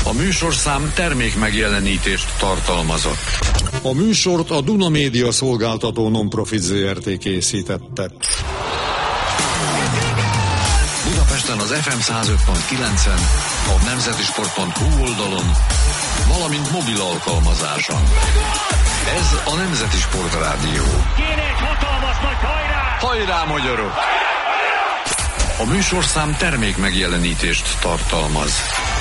A műsorszám termék megjelenítést tartalmazott. A műsort a Duna Média szolgáltató non-profit Zrt. Készítette. Budapesten az FM 105.9-en, a nemzetisport.hu oldalon, valamint mobil alkalmazáson. Ez a Nemzeti Sport Rádió. Kéne egy hatalmas nagy hajrá! Hajrá, magyarok! A műsorszám termék megjelenítést tartalmaz.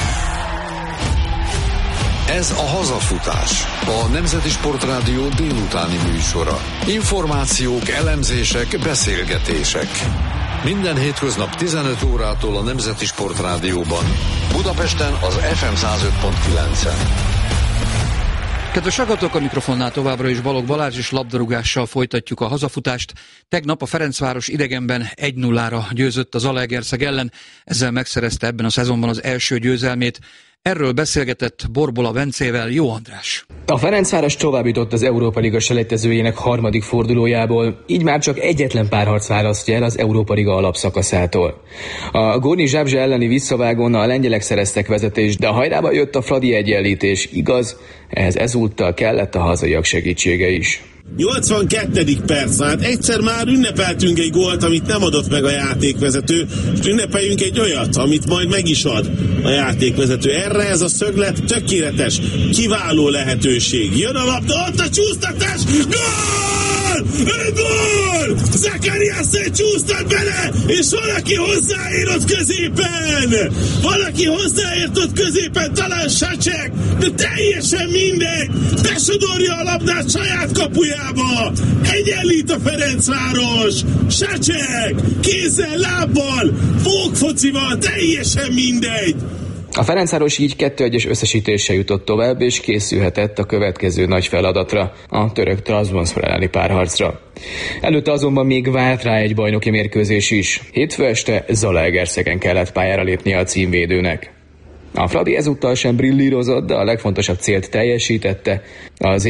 Ez a Hazafutás, a Nemzeti Sport Rádió délutáni műsora. Információk, elemzések, beszélgetések. Minden hétköznap 15 órától a Nemzeti Sport Rádióban. Budapesten az FM 105.9-en. Kedves hallgatók, a mikrofonnál továbbra is Balogh Balázs, és labdarúgással folytatjuk a hazafutást. Tegnap a Ferencváros idegenben 1-0-ra győzött az Zalaegerszeg ellen, ezzel megszerezte ebben a szezonban az első győzelmét. Erről beszélgetett Borbola Bencével Jó András. A Ferencváros tovább jutott az Európa Liga selejtezőjének harmadik fordulójából, így már csak egyetlen párharc választja el az Európa Liga alapszakaszától. A Gornyi Zabrze elleni visszavágón a lengyelek szereztek vezetést, de a hajrába jött a fradi egyenlítés, igaz, ehhez ezúttal kellett a hazaiak segítsége is. 82. perc, hát egyszer már ünnepeltünk egy gólt, amit nem adott meg a játékvezető, és ünnepeljünk egy olyat, amit majd meg is ad a játékvezető. Erre ez a szöglet tökéletes, kiváló lehetőség. Jön a labda, ott a csúsztatás, gól! Gól! Zakariasszony csúsztat bele, és valaki hozzáért ott középen! Valaki hozzáért ott középen, talán Sacek, de teljesen mindegy! Besodorja a labdát saját kapujába! Egyenlít a Ferencváros! Sacek! Kézzel, lábbal! Pókfocival, teljesen mindegy! A Ferencváros így 2-1-es összesítéssel jutott tovább, és készülhetett a következő nagy feladatra, a török Trabzonspor elleni párharcra. Előtte azonban még várt rá egy bajnoki mérkőzés is. Hétfő este Zalaegerszegen kellett pályára lépnie a címvédőnek. A fradi ezúttal sem brillírozott, de a legfontosabb célt teljesítette, az